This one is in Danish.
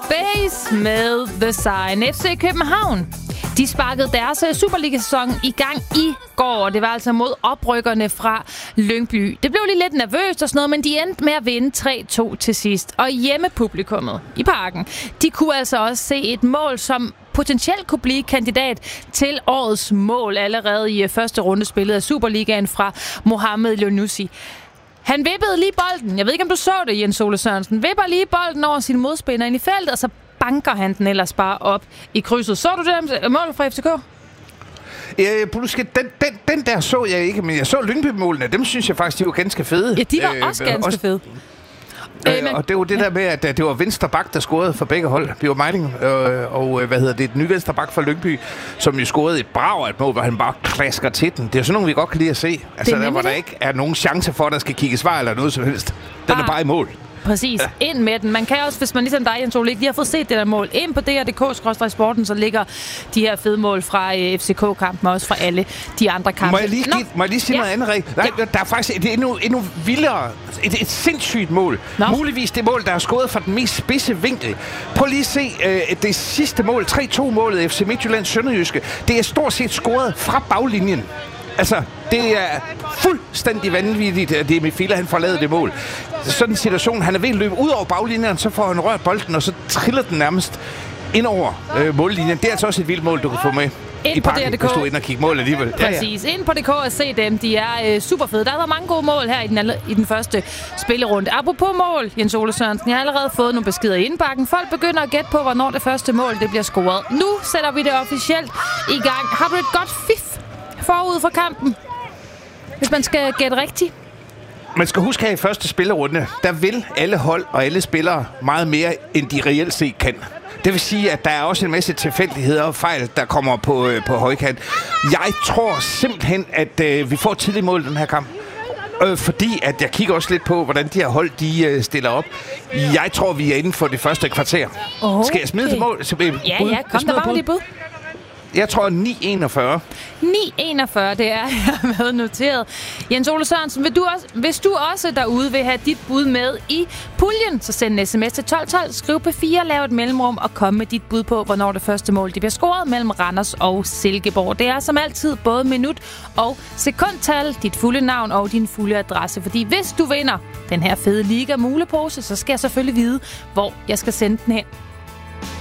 Base med The Sign. FC København. De sparkede deres Superliga-sæson i gang i går, og det var altså mod oprykkerne fra Lyngby. Det blev lige lidt nervøst og sådan noget, men de endte med at vinde 3-2 til sidst. Og hjemmepublikummet i Parken, de kunne altså også se et mål, som potentielt kunne blive kandidat til årets mål allerede i første runde spillet af Superligaen fra Mohamed Lounoussi. Han vippede lige bolden. Jeg ved ikke, om du så det, Jens Ole Sørensen. Vipper lige bolden over sin modspiller ind i feltet, og så banker han den ellers bare op i krydset. Så du det mål fra FCK? Den der så jeg ikke, men jeg så Lyngby-målene. Dem synes jeg faktisk, de var ganske fede. Ja, de var også ganske fede. Og det var det der med, at det var venstre bak, der scorede for begge hold. Det var Meiling og den nye venstre bak fra Lyngby, som jo scorede et brag af et mål, hvor han bare klasker til den. Det er sådan nogle, vi godt kan lide at se. Altså der, hvor der ikke er nogen chance for, at der skal kigges svar eller noget som helst. Den er bare i mål. Præcis. Ja. Ind med den. Man kan også, hvis man ligesom dig, Jens Ole, ikke lige har fået set det der mål, ind på dr.dk/sporten, så ligger de her fede mål fra FCK-kampen, og også fra alle de andre kampe. Må jeg lige sige noget andet, Rik? Nej, der er faktisk et endnu vildere, et sindssygt mål. Muligvis det mål, der er skåret fra den mest spidse vinkel. Prøv lige at se det sidste mål, 3-2-målet FC Midtjyllands Sønderjyske. Det er stort set scoret fra baglinjen. Altså, det er fuldstændig vanvittigt, at det er Mifila, han får lavet det mål. Sådan en situation, han er ved at løbe ud over baglinjen, så får han rørt bolden, og så triller den nærmest ind over mållinjen. Det er altså også et vildt mål, du kan få med i Parken, hvis du er inde og kigge mål alligevel. Præcis. Ind på DK og se dem. De er super fede. Der er mange gode mål her i den første spillerunde. Apropos mål, Jens Ole Sørensen, jeg har allerede fået nogle beskeder i indbakken. Folk begynder at gætte på, hvornår det første mål det bliver scoret. Nu sætter vi det officielt i gang. Har du et godt fif forud for kampen, hvis man skal gætte rigtigt? Man skal huske her i første spillerunde, der vil alle hold og alle spillere meget mere, end de reelt set kan. Det vil sige, at der er også en masse tilfældigheder og fejl, der kommer på højkant. Jeg tror simpelthen, at vi får et tidligt mål i den her kamp. Fordi at jeg kigger også lidt på, hvordan de her hold de stiller op. Jeg tror, vi er inden for det første kvarter. Okay. Skal jeg smide til mål? Ja, kom der bare med dit bud. Jeg tror 9:41. 9:41, det er med noteret. Jens Ole Sørensen, hvis du også derude vil have dit bud med i puljen, så send en sms til 1212, skriv P4, lav et mellemrum og kom med dit bud på, hvornår det første mål det bliver scoret mellem Randers og Silkeborg. Det er som altid både minut og sekundtal, dit fulde navn og din fulde adresse. Fordi hvis du vinder den her fede Liga mulepose, så skal jeg selvfølgelig vide, hvor jeg skal sende den hen.